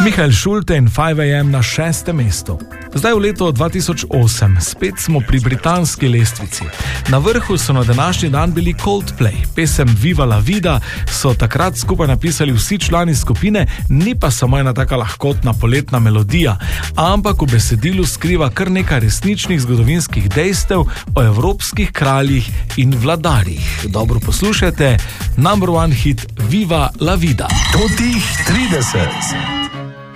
Mihael Schulte in 5am na 6. mestu. Zdaj v letu 2008, spet smo pri britanski lestvici. Na vrhu so na današnji dan bili Coldplay. Pesem Viva la vida so takrat skupaj napisali vsi člani skupine, ni pa samo ena taka lahkotna poletna melodija, ampak v besedilu skriva kar nekaj resničnih zgodovinskih dejstev o evropskih kraljih in vladarjih. Dobro poslušajte, number one hit Viva la vida. Totih 30.